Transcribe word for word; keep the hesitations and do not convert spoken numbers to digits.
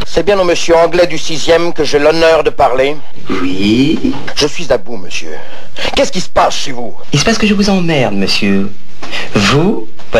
C'est bien au monsieur Anglais du sixième que j'ai l'honneur de parler? Oui. Je suis à bout, monsieur. Qu'est-ce qui se passe chez vous? Il se passe que je vous emmerde, monsieur. Vous,